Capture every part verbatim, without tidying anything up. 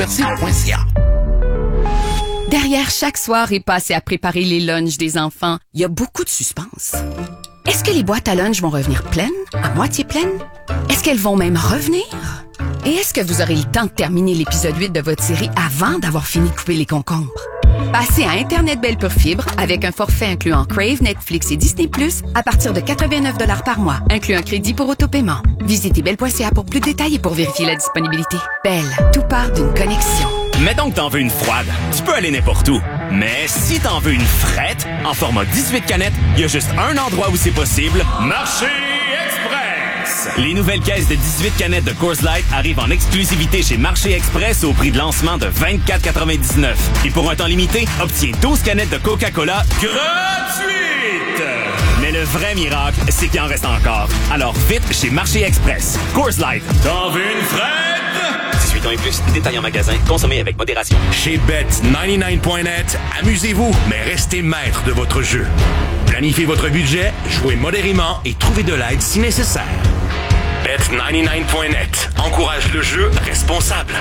point c a. Derrière chaque soirée passée à préparer les lunchs des enfants, il y a beaucoup de suspense. Est-ce que les boîtes à lunch vont revenir pleines, à moitié pleines? Est-ce qu'elles vont même revenir? Et est-ce que vous aurez le temps de terminer l'épisode huit de votre série avant d'avoir fini de couper les concombres? Passez à Internet Belle Pure Fibre avec un forfait incluant Crave, Netflix et Disney plus, à partir de quatre-vingt-neuf dollars par mois, inclut un crédit pour autopaiement. Visitez belle point c a pour plus de détails et pour vérifier la disponibilité. Belle, tout part d'une connexion. Mettons que t'en veux une froide, tu peux aller n'importe où. Mais si t'en veux une frette, en format dix-huit canettes, il y a juste un endroit où c'est possible. Marché Express! Les nouvelles caisses de dix-huit canettes de Coors Light arrivent en exclusivité chez Marché Express au prix de lancement de vingt-quatre quatre-vingt-dix-neuf. Et pour un temps limité, obtiens douze canettes de Coca-Cola gratuites! Mais le vrai miracle, c'est qu'il en reste encore. Alors vite chez Marché Express. Coors Light, t'en veux une frette? dix-huit ans et plus, détail en magasin, consommez avec modération. Chez Bet quatre-vingt-dix-neuf point net, amusez-vous, mais restez maître de votre jeu. Planifiez votre budget, jouez modérément et trouvez de l'aide si nécessaire. Bet quatre-vingt-dix-neuf point net encourage le jeu responsable.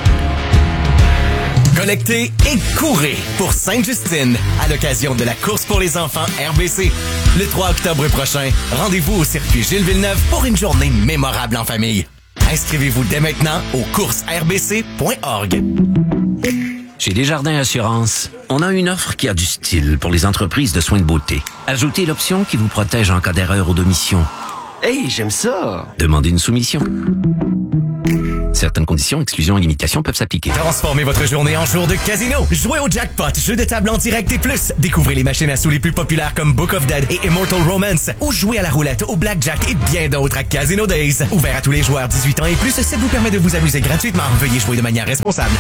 Collectez et courez pour Sainte-Justine à l'occasion de la course pour les enfants R B C. Le trois octobre prochain, rendez-vous au circuit Gilles Villeneuve pour une journée mémorable en famille. Inscrivez-vous dès maintenant au courses r b c point org. Chez Desjardins Assurance, on a une offre qui a du style pour les entreprises de soins de beauté. Ajoutez l'option qui vous protège en cas d'erreur ou d'omission. Hey, j'aime ça! Demandez une soumission. Certaines conditions, exclusions et limitations peuvent s'appliquer. Transformez votre journée en jour de casino. Jouez au jackpot, jeu de table en direct et plus. Découvrez les machines à sous les plus populaires comme Book of Dead et Immortal Romance. Ou jouez à la roulette, au blackjack et bien d'autres à Casino Days. Ouvert à tous les joueurs dix-huit ans et plus, ça vous permet de vous amuser gratuitement. Veuillez jouer de manière responsable.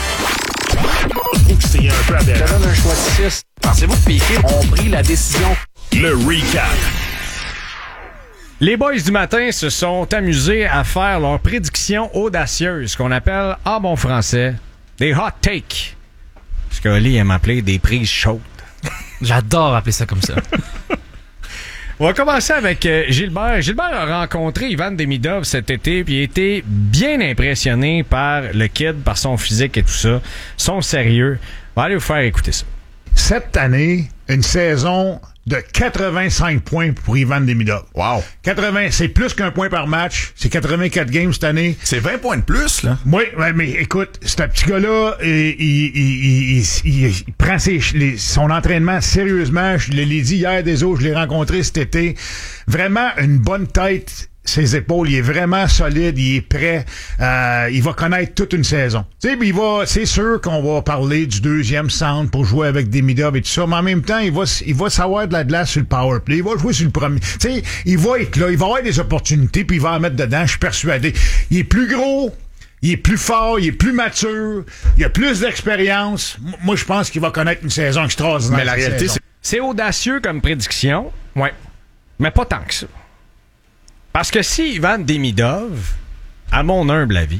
C'est un peu aberrant. Ça donne un choix de six. Pensez-vous que Piquet ont pris la décision? Le recap. Les boys du matin se sont amusés à faire leurs prédictions audacieuses, qu'on appelle, en bon français, des hot takes. Ce qu'Oli aime appeler des prises chaudes. J'adore appeler ça comme ça. On va commencer avec euh, Gilbert. Gilbert a rencontré Ivan Demidov cet été, puis il a été bien impressionné par le kid, par son physique et tout ça, son sérieux. On va aller vous faire écouter ça. Cette année, une saison de quatre-vingt-cinq points pour Ivan Demidov. Wow. quatre-vingts, c'est plus qu'un point par match. C'est quatre-vingt-quatre games cette année. C'est vingt points de plus, là. Oui, ouais, mais écoute, ce petit gars-là, il, il, il, il, il, il prend ses, les, son entraînement sérieusement. Je l'ai dit hier des autres, je l'ai rencontré cet été. Vraiment une bonne tête. Ses épaules, il est vraiment solide, il est prêt, euh, il va connaître toute une saison. Tu sais, il va, c'est sûr qu'on va parler du deuxième centre pour jouer avec Demidov et tout ça, mais en même temps, il va, il va savoir de la glace sur le power play, il va jouer sur le premier. Tu sais, il va être là, il va avoir des opportunités, puis il va en mettre dedans, je suis persuadé. Il est plus gros, il est plus fort, il est plus mature, il a plus d'expérience. Moi, je pense qu'il va connaître une saison extraordinaire. Mais la réalité, c'est... c'est audacieux comme prédiction, ouais, mais pas tant que ça. Parce que si Ivan Demidov, à mon humble avis,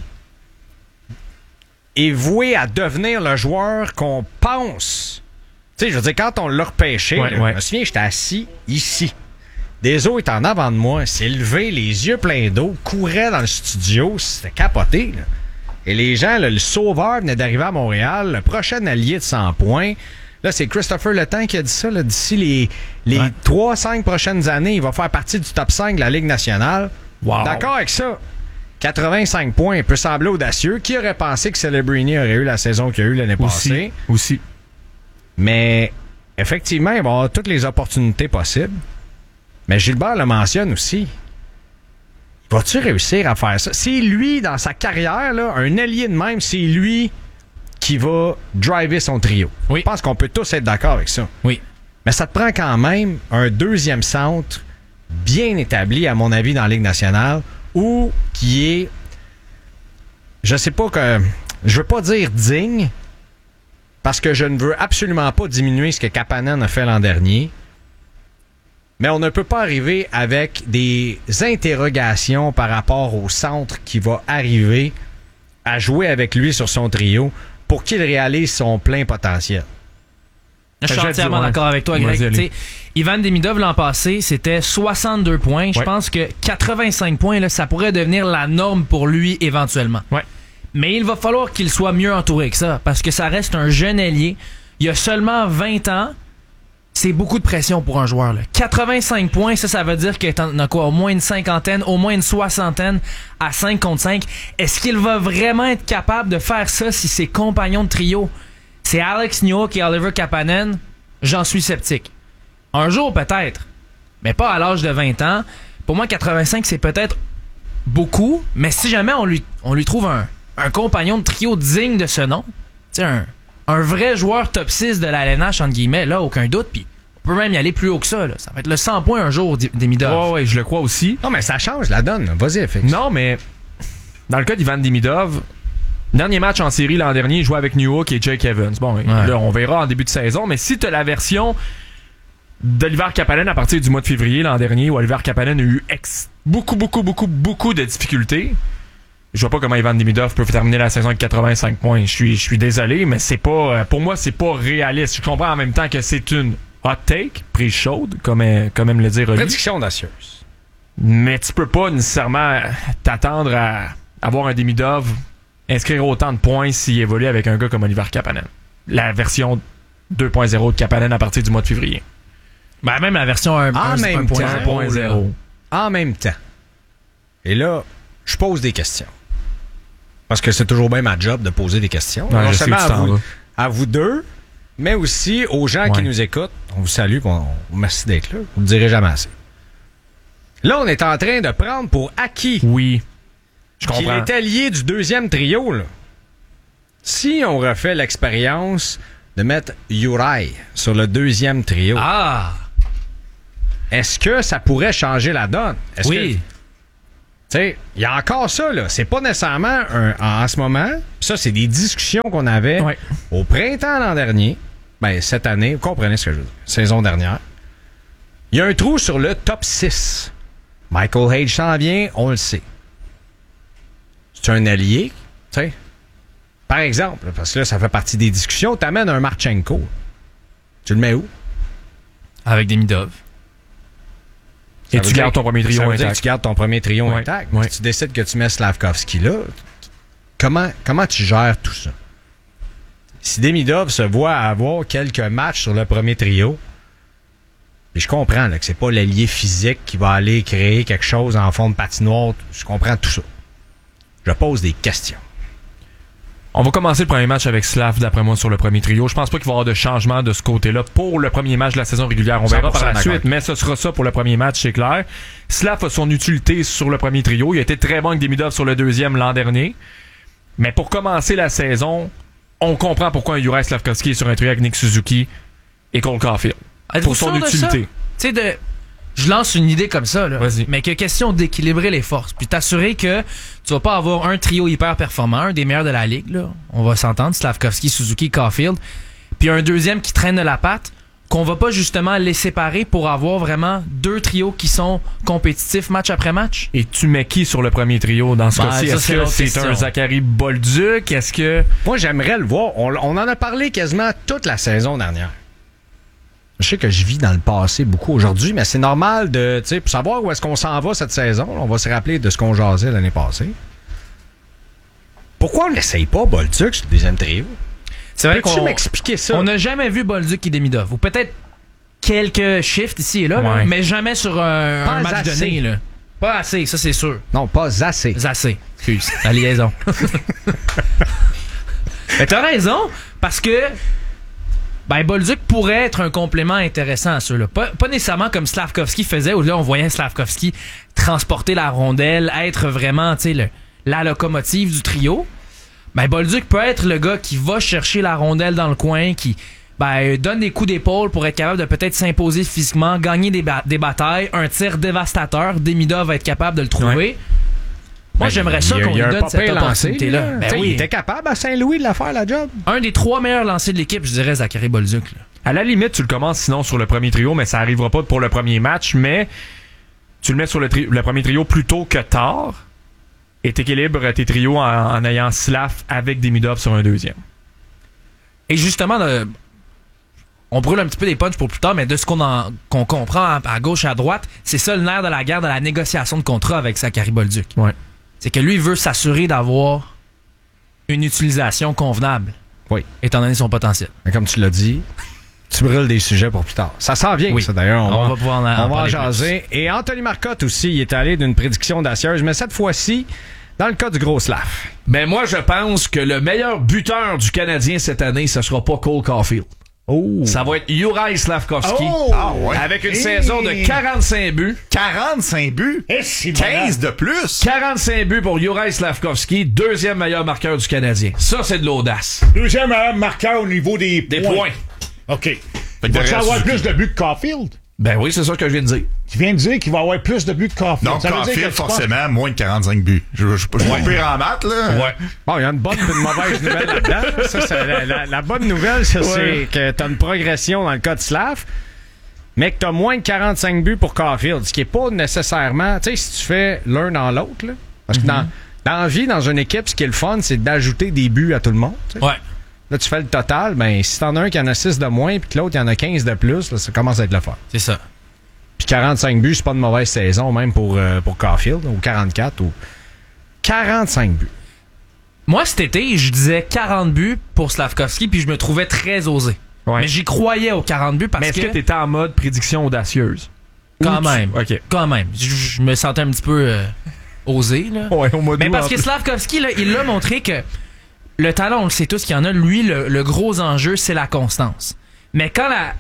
est voué à devenir le joueur qu'on pense... Tu sais, je veux dire, quand on l'a repêché, ouais, là, ouais. je me souviens, j'étais assis ici. Deso est en avant de moi, s'est levé, les yeux pleins d'eau, courait dans le studio, c'était capoté. Là. Et les gens, là, le sauveur venait d'arriver à Montréal, le prochain allié de cent points... Là, c'est Christopher Le Temps qui a dit ça. Là, d'ici les, les ouais. trois à cinq prochaines années, il va faire partie du top cinq de la Ligue nationale. Wow. D'accord avec ça. quatre-vingt-cinq points peut sembler audacieux. Qui aurait pensé que Celebrini aurait eu la saison qu'il a eu l'année aussi, passée? Aussi. Mais effectivement, il va avoir toutes les opportunités possibles. Mais Gilbert le mentionne aussi. Va-tu réussir à faire ça? C'est lui, dans sa carrière, là, un allié de même, c'est lui... qui va driver son trio. Oui. Je pense qu'on peut tous être d'accord avec ça. Oui. Mais ça te prend quand même un deuxième centre bien établi, à mon avis, dans la Ligue nationale, ou qui est, je sais pas que, je veux pas dire digne, parce que je ne veux absolument pas diminuer ce que Kapanen a fait l'an dernier, mais on ne peut pas arriver avec des interrogations par rapport au centre qui va arriver à jouer avec lui sur son trio pour qu'il réalise son plein potentiel. Je suis entièrement ouais. d'accord avec toi, Greg. T'sais, Ivan Demidov, l'an passé, c'était soixante-deux points. Je ouais. pense que quatre-vingt-cinq points, là, ça pourrait devenir la norme pour lui éventuellement. Ouais. Mais il va falloir qu'il soit mieux entouré que ça, parce que ça reste un jeune ailier. Il a seulement vingt ans. C'est beaucoup de pression pour un joueur. Là. quatre-vingt-cinq points, ça, ça veut dire qu'il y en a quoi, au moins une cinquantaine, au moins une soixantaine à cinq contre cinq. Est-ce qu'il va vraiment être capable de faire ça si ses compagnons de trio, c'est Alex Newhook et Oliver Kapanen? J'en suis sceptique. Un jour, peut-être, mais pas à l'âge de vingt ans. Pour moi, quatre-vingt-cinq, c'est peut-être beaucoup, mais si jamais on lui, on lui trouve un, un compagnon de trio digne de ce nom, tu sais, un... un vrai joueur top six de la L N H, entre guillemets, là, aucun doute. Puis on peut même y aller plus haut que ça. Là. Ça va être le cent points un jour, Demidov. Ouais, ouais, je le crois aussi. Non, mais ça change la donne. Vas-y, F X. Non, mais dans le cas d'Ivan Demidov, dernier match en série l'an dernier, il jouait avec Newhook et Jake Evans. Bon, ouais. Là, on verra en début de saison. Mais si tu as la version d'Oliver Kapanen à partir du mois de février l'an dernier, où Oliver Kapanen a eu ex- beaucoup, beaucoup, beaucoup, beaucoup de difficultés, je vois pas comment Ivan Demidov peut terminer la saison avec quatre-vingt-cinq points. Je suis, je suis désolé, mais c'est pas, pour moi, c'est pas réaliste. Je comprends en même temps que c'est une hot take, prise chaude, comme, comme aime le dire Oli. Prédiction audacieuse. Mais tu peux pas nécessairement t'attendre à avoir un Demidov inscrire autant de points s'il évolue avec un gars comme Oliver Kapanen. La version deux point zéro de Kapanen à partir du mois de février. Ben, même la version un point zéro. En même temps. Et là, je pose des questions. Parce que c'est toujours bien ma job de poser des questions. Ouais, non seulement à vous, va. à vous deux, mais aussi aux gens ouais. qui nous écoutent. On vous salue, on, on merci d'être là. Vous ne le direz jamais assez. Là, on est en train de prendre pour acquis. Oui. Je qu'il comprends. est allié du deuxième trio. Là. Si on refait l'expérience de mettre Uri sur le deuxième trio, ah. est-ce que ça pourrait changer la donne? Est-ce oui. Que, tu sais, il y a encore ça, là. C'est pas nécessairement un, en, en ce moment. Ça, c'est des discussions qu'on avait ouais. au printemps l'an dernier. Ben, cette année, vous comprenez ce que je veux dire. Saison dernière. Il y a un trou sur le top six. Michael Hage s'en vient, on le sait. C'est un allié, tu sais. Par exemple, parce que là, ça fait partie des discussions, t'amènes un Marchenko. Tu le mets où? Avec Demidov. Et tu gardes ton premier trio intact. Tu gardes ton premier trio ouais. intact. Ouais. Si tu décides que tu mets Slavkovski là, comment, comment tu gères tout ça? Si Demidov se voit avoir quelques matchs sur le premier trio, et je comprends là, que c'est pas l'allié physique qui va aller créer quelque chose en fond de patinoire, je comprends tout ça. Je pose des questions. On va commencer le premier match avec Slav, d'après moi, sur le premier trio. Je pense pas qu'il va y avoir de changement de ce côté-là pour le premier match de la saison régulière. On verra par la d'accord. suite, mais ce sera ça pour le premier match, c'est clair. Slav a son utilité sur le premier trio. Il a été très bon avec Demidov sur le deuxième l'an dernier. Mais pour commencer la saison, on comprend pourquoi un Juraj Slavkovski est sur un trio avec Nick Suzuki et Cole Caulfield. Pour son utilité. Tu sais, de... je lance une idée comme ça, là. Vas-y. Mais que question d'équilibrer les forces. Puis t'assurer que tu vas pas avoir un trio hyper performant, un des meilleurs de la ligue, là. On va s'entendre, Slavkovski, Suzuki, Caulfield. Puis un deuxième qui traîne de la patte, qu'on va pas justement les séparer pour avoir vraiment deux trios qui sont compétitifs match après match. Et tu mets qui sur le premier trio dans ce ben, cas-ci? Est-ce que c'est question. un Zachary Bolduc? Est-ce que... Moi, j'aimerais le voir. On, on en a parlé quasiment toute la saison dernière. Je sais que je vis dans le passé beaucoup aujourd'hui, mais c'est normal de, tu sais, pour savoir où est-ce qu'on s'en va cette saison, on va se rappeler de ce qu'on jasait l'année passée. Pourquoi on n'essaye pas Bolduc sur le deuxième trio? C'est vrai Peux-tu qu'on m'expliquer ça? On n'a jamais vu Bolduc et Demidov. Ou peut-être quelques shifts ici et là, ouais. là mais jamais sur un, un match assez. donné. Là. Pas assez, ça c'est sûr. Non, pas assez. Assez. Excuse. La liaison. Mais t'as raison, parce que ben, Bolduc pourrait être un complément intéressant à ceux-là. Pas, pas nécessairement comme Slavkovski faisait, où là, on voyait Slavkovski transporter la rondelle, être vraiment, tu sais, le, la locomotive du trio. Ben, Bolduc peut être le gars qui va chercher la rondelle dans le coin, qui ben, donne des coups d'épaule pour être capable de peut-être s'imposer physiquement, gagner des, ba- des batailles, un tir dévastateur. Demidov va être capable de le trouver. Ouais. Moi, ben, j'aimerais ça qu'on lui donne cette opportunité-là. Lancé, ben, oui. Il était capable à Saint-Louis de la faire, la job. Un des trois meilleurs lancers de l'équipe, je dirais, Zachary Bolduc. Là. À la limite, tu le commences sinon sur le premier trio, mais ça arrivera pas pour le premier match, mais tu le mets sur le, tri- le premier trio plus tôt que tard et t'équilibres tes trios en, en ayant Slav avec Demidov sur un deuxième. Et justement, de, on brûle un petit peu des punchs pour plus tard, mais de ce qu'on, en, qu'on comprend à, à gauche et à droite, c'est ça le nerf de la guerre de la négociation de contrat avec Zachary Bolduc. Ouais. C'est que lui, il veut s'assurer d'avoir une utilisation convenable. Oui. Étant donné son potentiel. Mais comme tu l'as dit, tu brûles des sujets pour plus tard. Ça s'en vient, oui. ça d'ailleurs. On, on va, va pouvoir en, en on va en parler jaser. plus. Et Anthony Marcotte aussi, il est allé d'une prédiction d'assieuse, mais cette fois-ci, dans le cas du gros Slav. Ben moi, je pense que le meilleur buteur du Canadien cette année, ce sera pas Cole Caulfield. Oh. Ça va être Juraj Slavkovski. Oh. Ah ouais. Avec une hey. saison de quarante-cinq buts. quarante-cinq buts? Hey, si quinze de plus? quarante-cinq buts pour Juraj Slavkovski, deuxième meilleur marqueur du Canadien. Ça, c'est de l'audace. Deuxième meilleur marqueur au niveau des, des points. points. OK. Il va avoir plus de buts que Caulfield? Ben oui, c'est ça que je viens de dire. Tu viens de dire qu'il va avoir plus de buts que Caulfield. Donc, Caulfield, forcément, penses... moins de quarante-cinq buts. Je ne suis pas pire en maths, là. Ouais. Bon, il y a une bonne et une mauvaise nouvelle là-dedans. Ça, c'est la, la, la bonne nouvelle, ça, ouais. c'est que tu as une progression dans le cas de Slav, mais que tu as moins de quarante-cinq buts pour Caulfield, ce qui n'est pas nécessairement... Tu sais, si tu fais l'un dans l'autre, là, parce que mm-hmm. dans, dans la vie, dans une équipe, ce qui est le fun, c'est d'ajouter des buts à tout le monde. T'sais. Ouais. Là, tu fais le total, ben si t'en as un qui en a six de moins, puis que l'autre, il y en a quinze de plus, là, ça commence à être le fun. C'est ça. Puis quarante-cinq buts, c'est pas une mauvaise saison, même pour, euh, pour Caulfield, ou quarante-quatre, ou quarante-cinq buts. Moi, cet été, je disais quarante buts pour Slavkovski, puis je me trouvais très osé. Ouais. Mais j'y croyais aux quarante buts parce Mais est-ce que... que t'étais en mode prédiction audacieuse? Quand même. Tu... OK. Quand même. Je, je me sentais un petit peu euh, osé, là. Ouais, au mode Mais parce que Slavkovski, là, il l'a montré que le talent, on le sait tous qu'il y en a. Lui, le, le gros enjeu, c'est la constance. Mais quand la,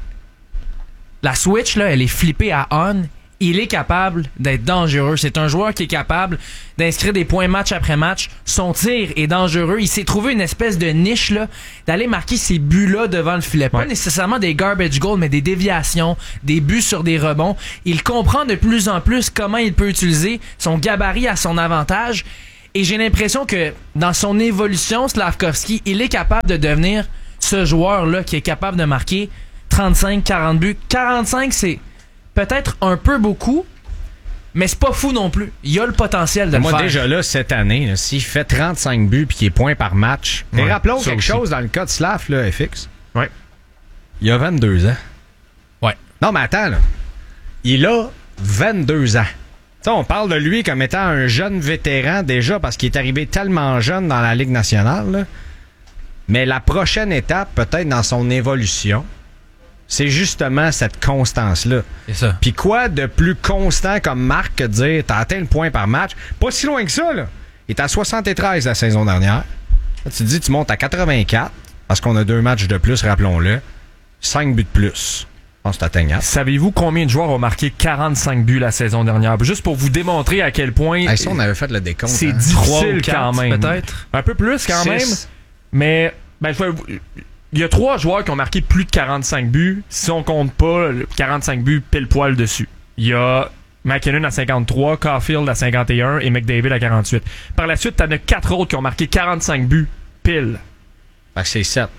la switch, là, elle est flippée à on, il est capable d'être dangereux. C'est un joueur qui est capable d'inscrire des points match après match. Son tir est dangereux. Il s'est trouvé une espèce de niche là, d'aller marquer ces buts-là devant le filet. Ouais. Pas nécessairement des garbage goals, mais des déviations, des buts sur des rebonds. Il comprend de plus en plus comment il peut utiliser son gabarit à son avantage. Et j'ai l'impression que dans son évolution, Slavkovski, il est capable de devenir ce joueur-là qui est capable de marquer trente-cinq quarante buts. quarante-cinq, c'est peut-être un peu beaucoup, mais c'est pas fou non plus. Il a le potentiel de Moi, le faire. Moi, déjà là, cette année, là, s'il fait trente-cinq buts et qu'il est point par match, ouais, et rappelons quelque aussi. chose dans le cas de Slav, là, F X. Ouais. Il a vingt-deux ans. Ouais. Non, mais attends, là. Il a vingt-deux ans. T'sais, on parle de lui comme étant un jeune vétéran déjà parce qu'il est arrivé tellement jeune dans la Ligue nationale. Là. Mais la prochaine étape, peut-être dans son évolution, c'est justement cette constance-là. C'est ça. Puis quoi de plus constant comme marque que de dire t'as atteint le point par match? Pas si loin que ça, là. Il est à soixante-treize la saison dernière. Là, tu te dis, tu montes à quatre-vingt-quatre parce qu'on a deux matchs de plus, rappelons-le. cinq buts de plus. Je pense que c'est atteignable. Savez-vous combien de joueurs ont marqué quarante-cinq buts la saison dernière? Juste pour vous démontrer à quel point... Hey, ça, on avait fait le décompte. C'est hein? difficile quand même. Peut-être. Un peu plus quand Six. même. Mais ben, il y a trois joueurs qui ont marqué plus de quarante-cinq buts si on compte pas quarante-cinq buts pile poil dessus. Il y a McKinnon à cinquante-trois, Caulfield à cinquante et un et McDavid à quarante-huit. Par la suite, t'en as quatre autres qui ont marqué quarante-cinq buts pile. Fait que c'est sept.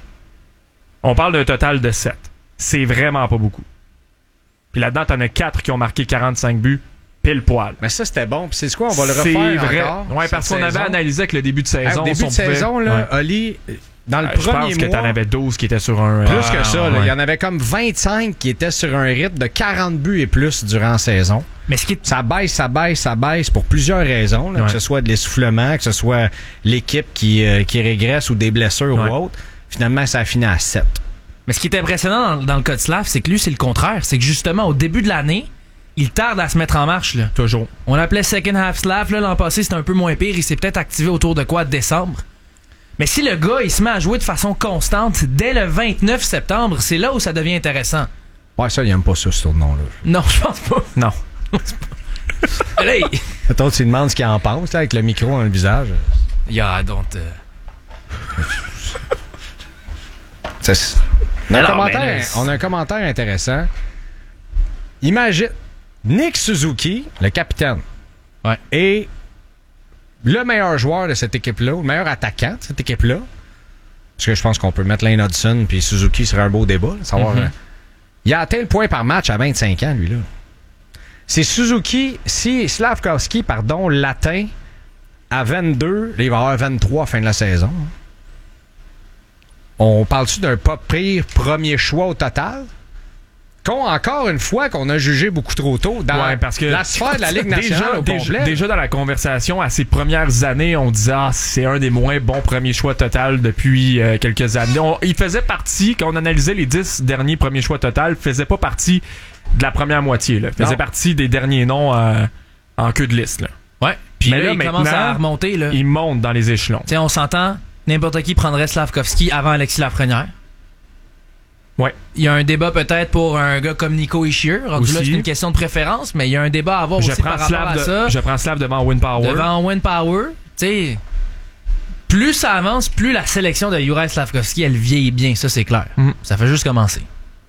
On parle d'un total de sept. C'est vraiment pas beaucoup. Puis là-dedans, t'en as quatre qui ont marqué quarante-cinq buts pile poil. Mais ça, c'était bon. Puis c'est quoi? On va le refaire vrai. encore? Ouais, parce qu'on saison. avait analysé avec le début de saison. Au début de pouvait... saison, là, ouais. Oli, dans le euh, premier mois... Je pense que t'en avais douze qui étaient sur un... Plus ah, que ça. ouais. Là, il y en avait comme vingt-cinq qui étaient sur un rythme de quarante buts et plus durant la saison. Mais ce qui est... Ça baisse, ça baisse, ça baisse pour plusieurs raisons. Là, ouais. Que ce soit de l'essoufflement, que ce soit l'équipe qui, euh, qui régresse ou des blessures ouais. ou autre. Finalement, ça a fini à sept. Mais ce qui est impressionnant dans, dans le cas de Slav, c'est que lui, c'est le contraire. C'est que justement, au début de l'année, il tarde à se mettre en marche. Là. Toujours. On l'appelait second half Slav. Là, l'an passé, c'était un peu moins pire. Il s'est peut-être activé autour de quoi, de décembre. Mais si le gars, il se met à jouer de façon constante dès le vingt-neuf septembre, c'est là où ça devient intéressant. Ouais, ça, il aime pas ça, ce tournoi-là. Non, je pense pas. Non. Hey. Toi, tu demandes ce qu'il en pense, là, avec le micro dans le visage. Yeah, don't... Uh... c'est... On a, un commentaire, on a un commentaire intéressant. Imagine Nick Suzuki, le capitaine, ouais. est le meilleur joueur de cette équipe-là, le meilleur attaquant de cette équipe-là. Parce que je pense qu'on peut mettre Lane Hudson puis Suzuki serait un beau débat. Là, savoir, mm-hmm. euh, il a atteint le point par match à vingt-cinq ans, lui-là. C'est Suzuki, si Slavkovski, pardon, l'atteint à vingt-deux, là, il va avoir vingt-trois à la fin de la saison. On parle-tu d'un pas pire premier choix au total? Qu'on, encore une fois, qu'on a jugé beaucoup trop tôt dans ouais, parce que la sphère de la Ligue nationale déjà, au déjà, complet. Déjà dans la conversation, à ses premières années, on disait ah, c'est un des moins bons premiers choix total depuis euh, quelques années. On, il faisait partie, quand on analysait les dix derniers premiers choix total, faisait pas partie de la première moitié. Là. Faisait non. partie des derniers noms euh, en queue de liste. Là. Ouais. Puis mais là, là, il maintenant, commence à remonter. Là. Il monte dans les échelons. T'sais, on s'entend, n'importe qui prendrait Slavkovski avant Alexis Lafrenière. Ouais. Il y a un débat peut-être pour un gars comme Nico Hischier. Rendu là, c'est une question de préférence, mais il y a un débat à avoir je aussi par rapport à de, ça. Je prends Slav devant Win Power. Devant Win Power. Tu sais, plus ça avance, plus la sélection de Juraj Slavkovski, elle vieillit bien. Ça, c'est clair. Mm. Ça fait juste commencer.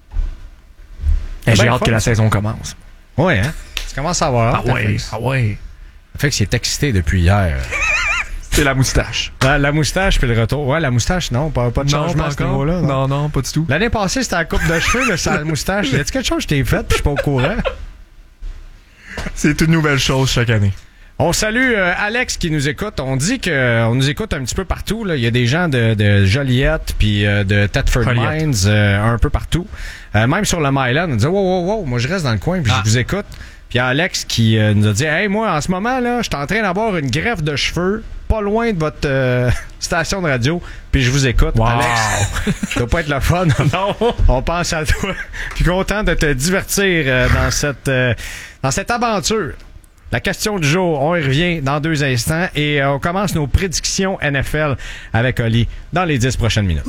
Et j'ai hâte que la saison commence. Ouais, hein? Tu commences à avoir hâte. Ah ouais. Ah ouais. Fait que c'est excité depuis hier. C'est la moustache. La, la moustache puis le retour. Ouais, la moustache, non, pas, pas de non, changement pas à ce niveau-là. Non. non, non, pas du tout. L'année passée, c'était la coupe de cheveux, mais c'est la moustache. Y a-t-il quelque chose que je t'ai fait puis je suis pas au courant? C'est une nouvelle chose chaque année. On salue euh, Alex qui nous écoute. On dit que euh, on nous écoute un petit peu partout. Là. Il y a des gens de, de Joliette puis euh, de Thetford Joliette. Mines euh, un peu partout. Euh, même sur le Myland, on dit wow, wow, wow, moi je reste dans le coin puis ah. je vous écoute. Puis Alex qui euh, nous a dit hey, moi en ce moment là, je suis en train d'avoir une greffe de cheveux pas loin de votre euh, station de radio, puis je vous écoute. Wow. Alex, ça doit pas être le fun. Non. On pense à toi. Puis content de te divertir euh, dans cette euh, dans cette aventure. La question du jour, on y revient dans deux instants et euh, on commence nos prédictions N F L avec Oli dans les dix prochaines minutes.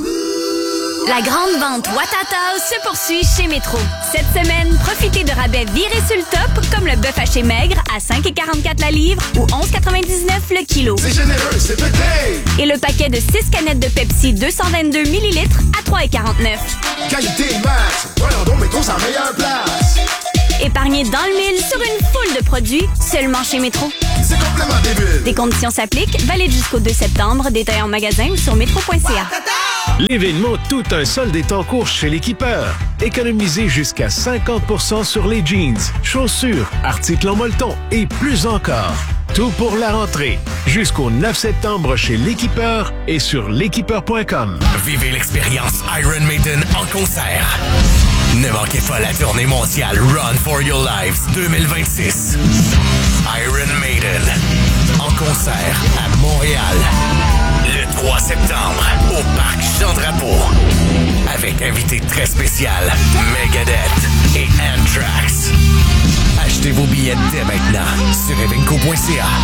La grande vente Ouattatao se poursuit chez Métro. Cette semaine, profitez de rabais virés sur le top, comme le bœuf haché maigre à cinq virgule quarante-quatre la livre ou onze virgule quatre-vingt-dix-neuf le kilo. C'est généreux, c'est pété! Et le paquet de six canettes de Pepsi deux cent vingt-deux millilitres à trois virgule quarante-neuf. Qualité max! Voyons donc Métro, c'est la meilleure place! Épargnez dans le mille sur une foule de produits seulement chez Métro. C'est complètement débile! Des conditions s'appliquent, valide jusqu'au deux septembre, détail en magasin ou sur métro point c a. L'événement Tout un solde est en cours chez l'Équipeur. Économisez jusqu'à cinquante pour cent sur les jeans, chaussures, articles en molleton et plus encore. Tout pour la rentrée. Jusqu'au neuf septembre chez l'Équipeur et sur l'équipeur point com. Vivez l'expérience Iron Maiden en concert. Ne manquez pas la tournée mondiale Run for Your Lives deux mille vingt-six. Iron Maiden en concert à Montréal. Le trois septembre, au Parc Jean-Drapeau. Avec invité très spécial, Megadeth et Anthrax. Achetez vos billets dès maintenant sur evenco point c a.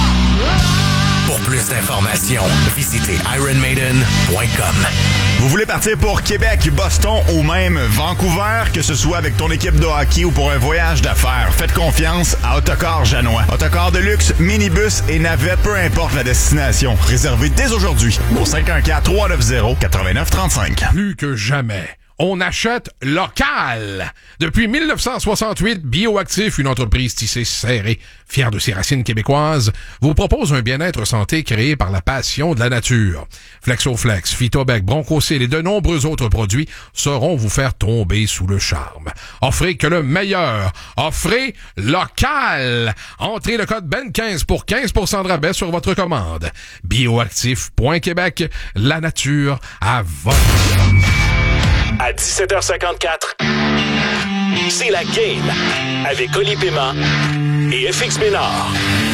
Pour plus d'informations, visitez iron maiden point com. Vous voulez partir pour Québec, Boston ou même Vancouver, que ce soit avec ton équipe de hockey ou pour un voyage d'affaires, faites confiance à Autocar Janois. Autocar de luxe, minibus et navette, peu importe la destination. Réservez dès aujourd'hui au cinq un quatre, trois neuf zéro, neuf neuf trois cinq. Plus que jamais, on achète local. Depuis mille neuf cent soixante-huit, Bioactif, une entreprise tissée serrée, fière de ses racines québécoises, vous propose un bien-être santé créé par la passion de la nature. Flexoflex, Phytobec, Bronchocil et de nombreux autres produits sauront vous faire tomber sous le charme. Offrez que le meilleur. Offrez local. Entrez le code B E N quinze pour quinze pour cent de rabais sur votre commande. Bioactif point Québec, la nature à votre... À dix-sept heures cinquante-quatre, c'est la game avec Oli Paiement et F X Ménard.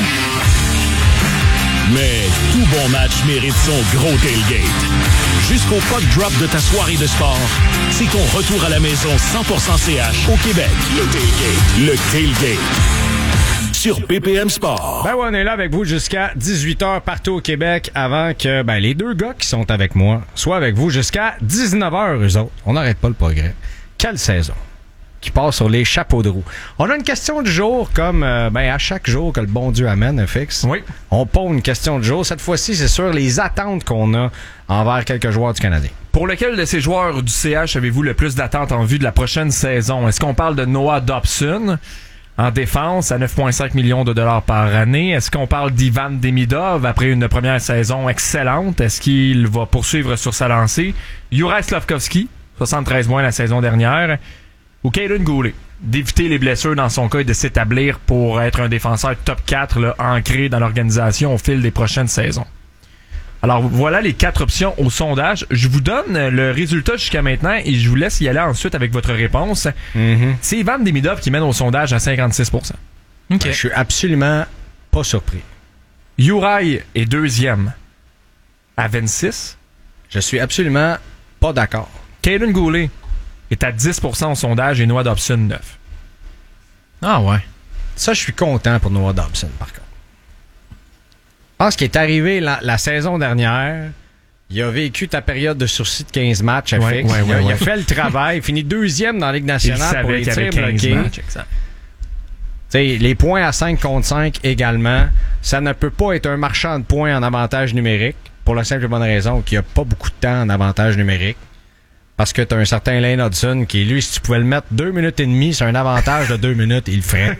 Mais tout bon match mérite son gros tailgate. Jusqu'au puck drop de ta soirée de sport, c'est ton retour à la maison cent pour cent C H au Québec. Le tailgate. Le tailgate. Sur P P M Sport. Ben ouais, on est là avec vous jusqu'à dix-huit heures partout au Québec avant que ben, les deux gars qui sont avec moi soient avec vous jusqu'à dix-neuf heures, eux autres. On n'arrête pas le progrès. Quelle saison qui passe sur les chapeaux de roue. On a une question du jour comme euh, ben, à chaque jour que le bon Dieu amène, F X. Oui. On pose une question du jour. Cette fois-ci, c'est sur les attentes qu'on a envers quelques joueurs du Canadien. Pour lequel de ces joueurs du C H avez-vous le plus d'attentes en vue de la prochaine saison? Est-ce qu'on parle de Noah Dobson en défense à neuf virgule cinq millions de dollars par année? Est-ce qu'on parle d'Ivan Demidov après une première saison excellente? Est-ce qu'il va poursuivre sur sa lancée? Juraj Slavkovski, soixante-treize points la saison dernière. Ou Kaden Goulet, d'éviter les blessures dans son cas et de s'établir pour être un défenseur top quatre là, ancré dans l'organisation au fil des prochaines saisons. Alors voilà les quatre options au sondage. Je vous donne le résultat jusqu'à maintenant et je vous laisse y aller ensuite avec votre réponse. Mm-hmm. C'est Ivan Demidov qui mène au sondage à cinquante-six pour cent. Okay. Je suis absolument pas surpris. Uri est deuxième à vingt-six. Je suis absolument pas d'accord. Caden Goulet est à dix pour cent au sondage et Noah Dobson neuf. Ah ouais. Ça, je suis content pour Noah Dobson, par contre. Je pense qu'il est arrivé la, la saison dernière. Il a vécu ta période de sursis de quinze matchs à ouais, fixe. Ouais, il, a, ouais, il a ouais. fait le travail. Il finit deuxième dans la Ligue nationale pour les tirs bloqués. T'sais, les points à cinq contre cinq également. Ça ne peut pas être un marchand de points en avantage numérique pour la simple et bonne raison qu'il n'y a pas beaucoup de temps en avantage numérique. Parce que tu as un certain Lane Hudson qui, lui, si tu pouvais le mettre deux minutes et demie, c'est un avantage de deux minutes, il le ferait.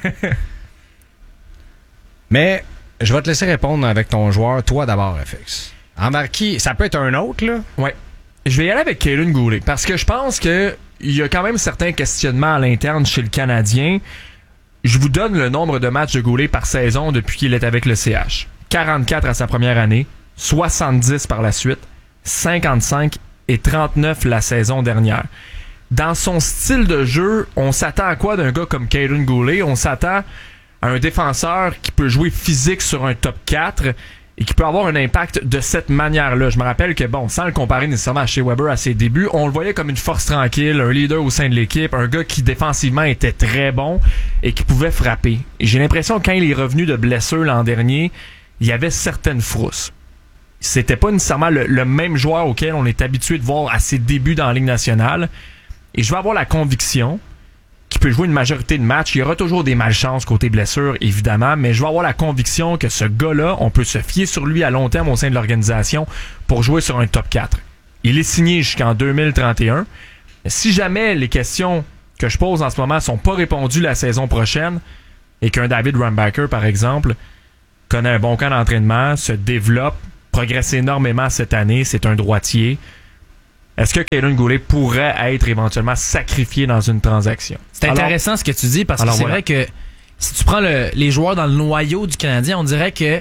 Mais je vais te laisser répondre avec ton joueur, toi d'abord, F X. Envers qui? Ça peut être un autre, là? Ouais. Je vais y aller avec Caden Goulet parce que je pense que il y a quand même certains questionnements à l'interne chez le Canadien. Je vous donne le nombre de matchs de Goulet par saison depuis qu'il est avec le C H. quarante-quatre à sa première année, soixante-dix par la suite, cinquante-cinq et trente-neuf la saison dernière. Dans son style de jeu, on s'attend à quoi d'un gars comme Caden Goulet? On s'attend à un défenseur qui peut jouer physique sur un top quatre et qui peut avoir un impact de cette manière-là. Je me rappelle que, bon, sans le comparer nécessairement à Shea Weber à ses débuts, on le voyait comme une force tranquille, un leader au sein de l'équipe, un gars qui défensivement était très bon et qui pouvait frapper. Et j'ai l'impression que quand il est revenu de blessure l'an dernier, il y avait certaines frousses. C'était pas nécessairement le, le même joueur auquel on est habitué de voir à ses débuts dans la Ligue nationale. Et je vais avoir la conviction qu'il peut jouer une majorité de matchs. Il y aura toujours des malchances côté blessure, évidemment, mais je vais avoir la conviction que ce gars-là, on peut se fier sur lui à long terme au sein de l'organisation pour jouer sur un top quatre. Il est signé jusqu'en deux mille trente et un. Si jamais les questions que je pose en ce moment sont pas répondues la saison prochaine et qu'un David Rumbacker, par exemple, connaît un bon camp d'entraînement, se développe, progresse énormément cette année, c'est un droitier. Est-ce que Caden Goulet pourrait être éventuellement sacrifié dans une transaction? C'est intéressant alors, ce que tu dis parce que c'est voilà. vrai que si tu prends le, les joueurs dans le noyau du Canadien, on dirait que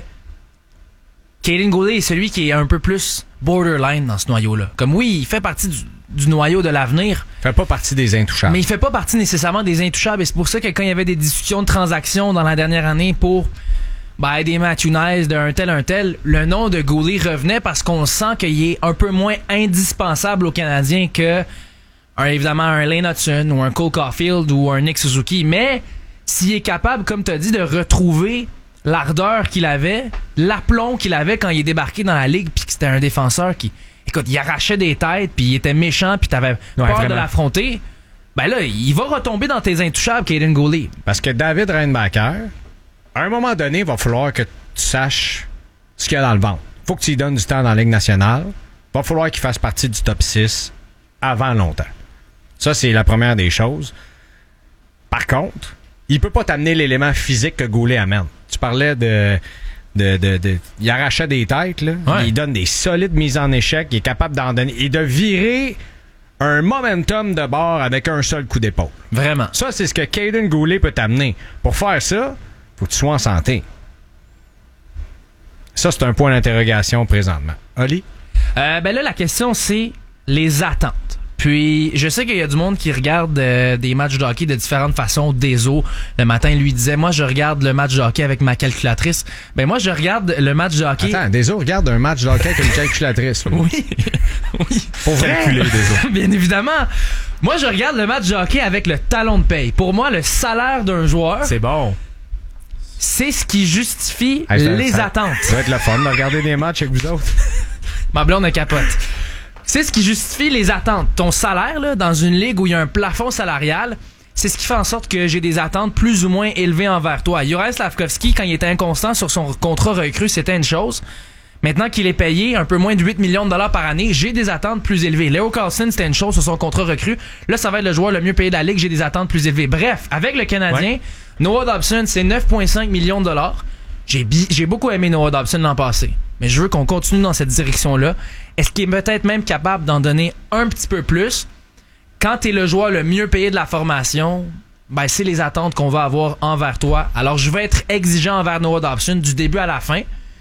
Caden Goulet est celui qui est un peu plus borderline dans ce noyau-là. Comme oui, il fait partie du, du noyau de l'avenir. Il fait pas partie des intouchables. Mais il fait pas partie nécessairement des intouchables et c'est pour ça que quand il y avait des discussions de transactions dans la dernière année pour ben, des Matthew Nice, d'un tel, un tel, le nom de Goulet revenait parce qu'on sent qu'il est un peu moins indispensable aux Canadiens que, un, évidemment, un Lane Hudson ou un Cole Caulfield ou un Nick Suzuki. Mais s'il est capable, comme tu as dit, de retrouver l'ardeur qu'il avait, l'aplomb qu'il avait quand il est débarqué dans la Ligue puis que c'était un défenseur qui, écoute, il arrachait des têtes puis il était méchant puis t'avais peur ouais, de l'affronter, ben là, il va retomber dans tes intouchables, Caden Goulet. Parce que David Reinbacher, à un moment donné, il va falloir que tu saches ce qu'il y a dans le ventre. Faut que tu lui donnes du temps dans la Ligue nationale. Il va falloir qu'il fasse partie du top six avant longtemps. Ça, c'est la première des choses. Par contre, il peut pas t'amener l'élément physique que Goulet amène. Tu parlais de... de, de, de il arrachait des têtes, là. Ouais. Il donne des solides mises en échec. Il est capable d'en donner. Et de virer un momentum de bord avec un seul coup d'épaule. Vraiment. Ça, c'est ce que Caden Goulet peut t'amener. Pour faire ça, faut que tu sois en santé. Ça, c'est un point d'interrogation présentement. Oli? Euh, ben là, la question, c'est les attentes. Puis, je sais qu'il y a du monde qui regarde euh, des matchs de hockey de différentes façons. Deso, le matin, lui disait, moi, je regarde le match de hockey avec ma calculatrice. Ben moi, je regarde le match de hockey... Attends, Deso regarde un match de hockey avec une calculatrice. Oui. Oui. Pour calculer, Deso. Bien évidemment. Moi, je regarde le match de hockey avec le talon de paye. Pour moi, le salaire d'un joueur... C'est bon. C'est ce qui justifie hey, ça, les ça, attentes. Ça va être le fun de regarder des matchs avec vous autres. Ma blonde capote. C'est ce qui justifie les attentes. Ton salaire, là, dans une ligue où il y a un plafond salarial, c'est ce qui fait en sorte que j'ai des attentes plus ou moins élevées envers toi. Juraj Slafkovský, quand il était inconstant sur son contrat recru, c'était une chose. Maintenant qu'il est payé un peu moins de huit millions de dollars par année, j'ai des attentes plus élevées. Leo Carlson, c'était une chose sur son contrat recru. Là, ça va être le joueur le mieux payé de la ligue, j'ai des attentes plus élevées. Bref, avec le Canadien, ouais. Noah Dobson, c'est neuf virgule cinq millions de dollars. J'ai, bi- j'ai beaucoup aimé Noah Dobson l'an passé. Mais je veux qu'on continue dans cette direction-là. Est-ce qu'il est peut-être même capable d'en donner un petit peu plus? Quand t'es le joueur le mieux payé de la formation, ben c'est les attentes qu'on va avoir envers toi. Alors je vais être exigeant envers Noah Dobson du début à la fin.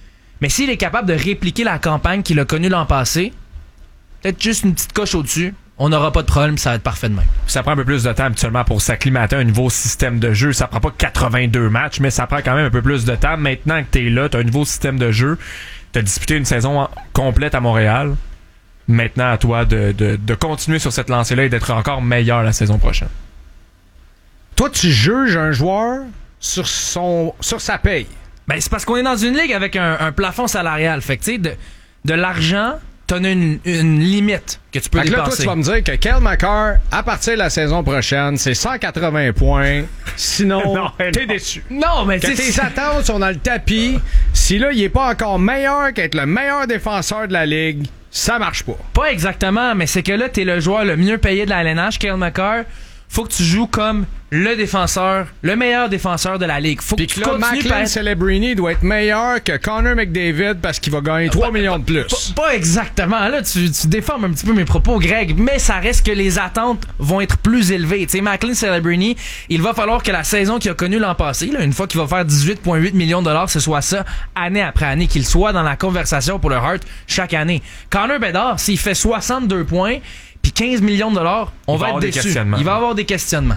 Mais s'il est capable de répliquer la campagne qu'il a connue l'an passé, peut-être juste une petite coche au-dessus, on n'aura pas de problème, ça va être parfait de même. Ça prend un peu plus de temps habituellement pour s'acclimater à un nouveau système de jeu. Ça prend pas quatre-vingt-deux matchs, mais ça prend quand même un peu plus de temps. Maintenant que t'es là, t'as un nouveau système de jeu, t'as disputé une saison complète à Montréal. Maintenant, à toi de, de, de continuer sur cette lancée-là et d'être encore meilleur la saison prochaine. Toi, tu juges un joueur sur son sur sa paye. Ben, c'est parce qu'on est dans une ligue avec un, un plafond salarial. Fait que, tu sais, de, de l'argent, t'en as une, une limite que tu peux fait que dépenser. là, toi, tu vas me dire que Cale Makar, à partir de la saison prochaine, c'est cent quatre-vingts points. Sinon, Non, t'es non. déçu. Non, mais que tu sais, tes attentes sont dans le tapis. Si là, il est pas encore meilleur qu'être le meilleur défenseur de la ligue, ça marche pas. Pas exactement, mais c'est que là, t'es le joueur le mieux payé de la L N H, Cale Makar. Faut que tu joues comme le défenseur, le meilleur défenseur de la ligue. Faut Puis que tu que là, continues Macklin par être... Celebrini doit être meilleur que Connor McDavid parce qu'il va gagner trois millions de plus. Pas, pas exactement. Là, tu, tu déformes un petit peu mes propos, Greg, mais ça reste que les attentes vont être plus élevées. Tu sais, Macklin Celebrini, il va falloir que la saison qu'il a connue l'an passé, là, une fois qu'il va faire dix-huit virgule huit millions de dollars, ce soit ça, année après année, qu'il soit dans la conversation pour le Hart chaque année. Connor Bedard, s'il fait soixante-deux points, puis quinze millions de dollars, on Il va, va être avoir des déçu. questionnements. Il va avoir des questionnements.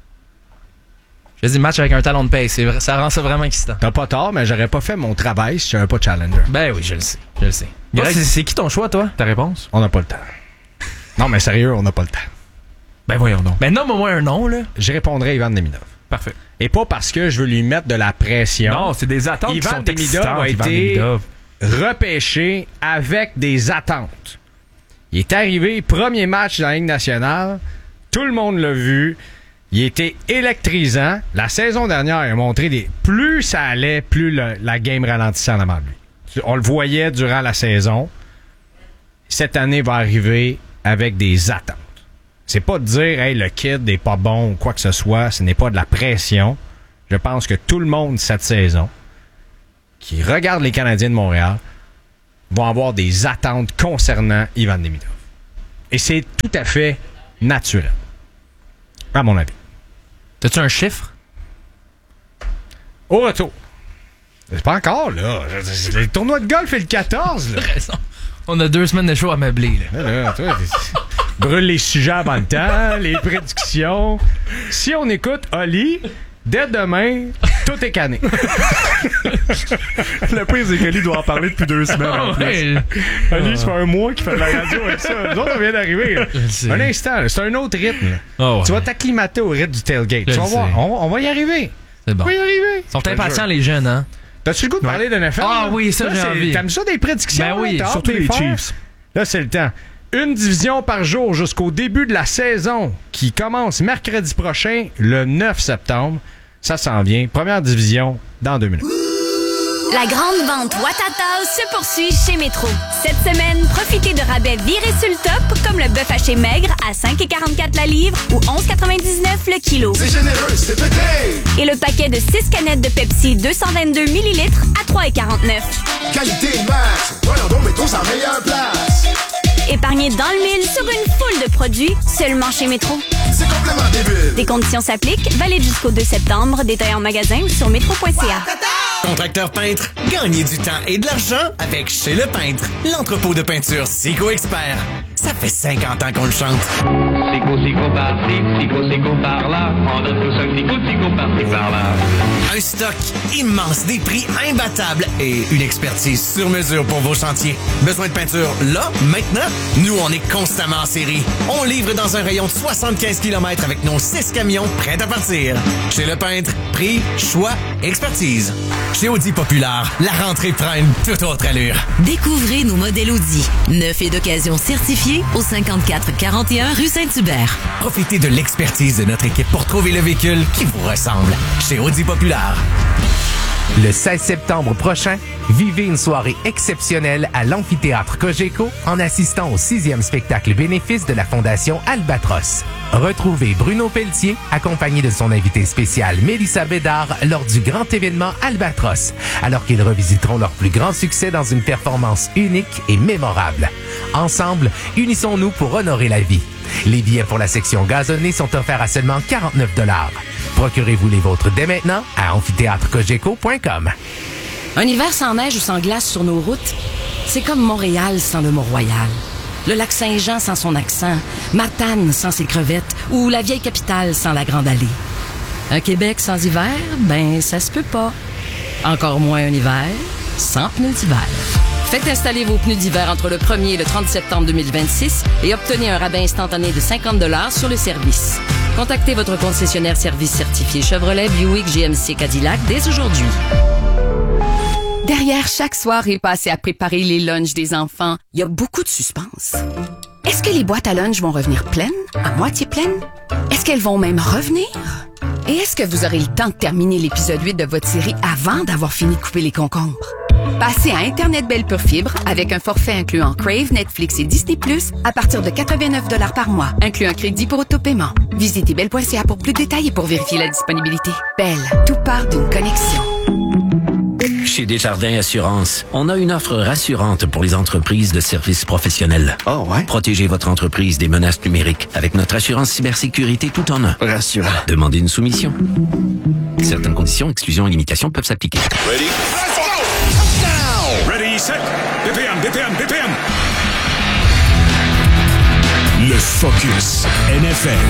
Je dis match avec un talon de paye, c'est vrai, ça rend ça vraiment excitant. T'as pas tort, mais j'aurais pas fait mon travail si j'avais pas de challenger. Ben oui, je le sais, je le sais. Greg, c'est, c'est qui ton choix, toi? Ta réponse? On n'a pas le temps. Non, mais sérieux, on n'a pas le temps. Ben voyons donc. Ben nomme au moins un nom, là. Je répondrai à Ivan Demidov. Parfait. Et pas parce que je veux lui mettre de la pression. Non, c'est des attentes Ivan qui sont Demidov excitantes, a Ivan été Demidov. repêché avec des attentes. Il est arrivé, premier match dans la Ligue nationale. Tout le monde l'a vu. Il était électrisant. La saison dernière, il a montré des... Plus ça allait, plus le- la game ralentissait en avant de lui. On le voyait durant la saison. Cette année il va arriver avec des attentes. C'est pas de dire, hey, le kid n'est pas bon ou quoi que ce soit. Ce n'est pas de la pression. Je pense que tout le monde cette saison qui regarde les Canadiens de Montréal vont avoir des attentes concernant Ivan Demidov. Et c'est tout à fait naturel. À mon avis. T'as-tu un chiffre? Au retour. C'est pas encore, là. Le tournoi de golf est le quatorze, là. Raison. On a deux semaines de show à meubler, là. Là, là, toi, brûle les sujets avant le temps, les prédictions. Si on écoute Oli, dès demain, tout est cané. Le pire, c'est que lui doit en parler depuis deux semaines. En plus. Ouais. Oli, ça fait un mois qu'il fait de la radio avec ça. Nous autres, on vient d'arriver. là. sais. Un instant, là, c'est un autre rythme. là. Oh, ouais. Tu vas t'acclimater au rythme du tailgate. Je Tu vas le voir, sais. on, on va y arriver. C'est bon. On va y arriver. Ils sont impatients, les jeunes, hein? T'as-tu le goût de Ouais. parler de N F L? Ah là? oui, ça, Là, j'ai c'est- envie. T'aimes ça des prédictions? Ben oui, là? T'as hâte surtout de les faire? Chiefs. Là, c'est le temps. Une division par jour jusqu'au début de la saison qui commence mercredi prochain, le neuf septembre. Ça s'en vient. Première division dans deux minutes. La grande vente Watatao se poursuit chez Métro. Cette semaine, profitez de rabais virés sur le top, comme le bœuf haché maigre à cinq virgule quarante-quatre la livre ou onze virgule quatre-vingt-dix-neuf le kilo. C'est généreux, c'est pété! Et le paquet de six canettes de Pepsi deux cent vingt-deux millilitres à trois virgule quarante-neuf. Qualité max! Voyons donc, Métro, c'est la meilleure place! Épargnez dans le mille sur une foule de produits seulement chez Métro. C'est complètement débile! Des conditions s'appliquent, valide jusqu'au deux septembre, détail en magasin ou sur métro point c a. Contracteur peintre, gagnez du temps et de l'argent avec Chez Le Peintre, l'entrepôt de peinture Sico Expert. Ça fait cinquante ans qu'on le chante. Sico, sico, par-ci, sico, sico, par-là. On donne tous un petit coup de sico, par-ci, par-là. Un stock immense, des prix imbattables et une expertise sur mesure pour vos chantiers. Besoin de peinture là, maintenant? Nous, on est constamment en série. On livre dans un rayon de soixante-quinze kilomètres avec nos six camions prêts à partir. Chez Le Peintre, prix, choix, expertise. Chez Audi Populaire, la rentrée prend une toute autre allure. Découvrez nos modèles Audi, neufs et d'occasion certifiés au cinquante-quatre quarante et un rue Saint-Hubert. Profitez de l'expertise de notre équipe pour trouver le véhicule qui vous ressemble. Chez Audi Populaire. Le seize septembre prochain, vivez une soirée exceptionnelle à l'amphithéâtre Cogeco en assistant au sixième spectacle bénéfice de la Fondation Albatros. Retrouvez Bruno Pelletier accompagné de son invité spécial Mélissa Bédard lors du grand événement Albatros, alors qu'ils revisiteront leur plus grand succès dans une performance unique et mémorable. Ensemble, unissons-nous pour honorer la vie. Les billets pour la section gazonnée sont offerts à seulement quarante-neuf dollars. Procurez-vous les vôtres dès maintenant à amphithéâtre cogeco point com. Un hiver sans neige ou sans glace sur nos routes, c'est comme Montréal sans le Mont-Royal. Le lac Saint-Jean sans son accent, Matane sans ses crevettes ou la vieille capitale sans la Grande Allée. Un Québec sans hiver, ben ça se peut pas. Encore moins un hiver sans pneus d'hiver. Faites installer vos pneus d'hiver entre le premier et le trente septembre deux mille vingt-six et obtenez un rabais instantané de cinquante dollars sur le service. Contactez votre concessionnaire service certifié Chevrolet, Buick, G M C, Cadillac dès aujourd'hui. Derrière chaque soirée passée à préparer les lunchs des enfants, il y a beaucoup de suspense. Est-ce que les boîtes à lunch vont revenir pleines, à moitié pleines? Est-ce qu'elles vont même revenir? Et est-ce que vous aurez le temps de terminer l'épisode huit de votre série avant d'avoir fini de couper les concombres? Passez à Internet Belle Pure Fibre avec un forfait incluant Crave, Netflix et Disney plus, à partir de quatre-vingt-neuf dollars par mois, inclus un crédit pour autopaiement. Visitez belle point c a pour plus de détails et pour vérifier la disponibilité. Belle, tout part d'une connexion. Chez Desjardins Assurance, on a une offre rassurante pour les entreprises de services professionnels. Oh ouais? Protégez votre entreprise des menaces numériques avec notre assurance cybersécurité tout en un. Rassurant. Demandez une soumission. Certaines conditions, exclusions et limitations peuvent s'appliquer. Ready? Let's go! Ready, set, B P M, B P M, B P M. Le Focus N F L.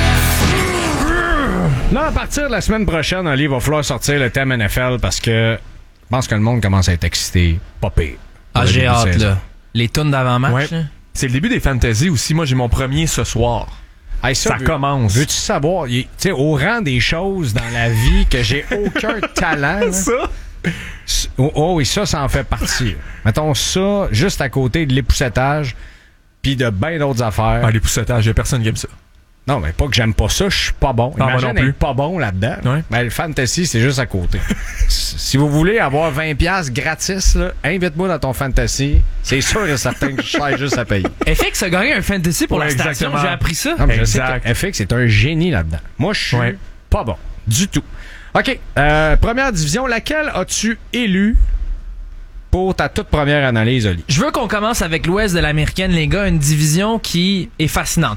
Là, à partir de la semaine prochaine, Ali, il va falloir sortir le thème N F L parce que je pense que le monde commence à être excité. Pas pire. Ah, j'ai hâte, là. Les tunes d'avant-match, ouais. là. C'est le début des fantasy aussi. Moi, j'ai mon premier ce soir. Hey, ça, ça veux, commence. Veux-tu savoir, tu sais, au rang des choses dans la vie que j'ai aucun talent. Là, ça? Oh, oh oui, ça, ça en fait partie. Mettons ça juste à côté de l'époussetage puis de bien d'autres affaires. Ah, l'époussetage, il y a personne qui aime ça. Non, mais pas que j'aime pas ça, je suis pas bon. Non, Imagine moi non plus. être pas bon là-dedans. Ouais. Ben, le fantasy, c'est juste à côté. Si vous voulez avoir vingt dollars gratis, là, invite-moi dans ton fantasy. C'est sûr et certain que je serai juste à payer. F X a gagné un fantasy pour ouais, la station. exactement. J'ai appris ça. Non, mais je sais exact. que F X est un génie là-dedans. Moi, je suis ouais. pas bon. Du tout. OK. Euh, première division, laquelle as-tu élu pour ta toute première analyse, Oli? Je veux qu'on commence avec l'Ouest de l'Américaine, les gars. Une division qui est fascinante.